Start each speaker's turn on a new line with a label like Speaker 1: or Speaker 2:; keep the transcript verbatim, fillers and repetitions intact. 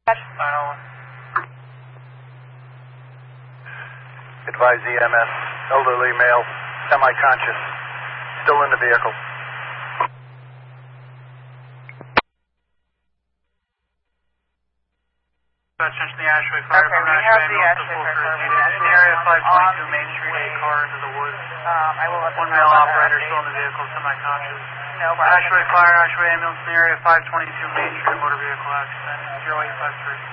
Speaker 1: Advise E M S, elderly male, semi-conscious, still in the vehicle.
Speaker 2: Attention to the Ashway Fire
Speaker 3: okay,
Speaker 2: from
Speaker 3: we
Speaker 2: Ashway
Speaker 3: have the
Speaker 2: ambulance to
Speaker 3: Ashway
Speaker 2: full
Speaker 3: Fire
Speaker 2: crew
Speaker 3: from
Speaker 2: needed. In the area five twenty-two Main Street, a car into the woods.
Speaker 3: Um, I will let them
Speaker 2: One
Speaker 3: know
Speaker 2: male
Speaker 3: about
Speaker 2: operator
Speaker 3: that.
Speaker 2: still in the vehicle, semi-conscious.
Speaker 3: No problem.
Speaker 2: Ashway Fire, Ashway ambulance in the area five twenty-two Main Street, motor vehicle accident, zero eight five three.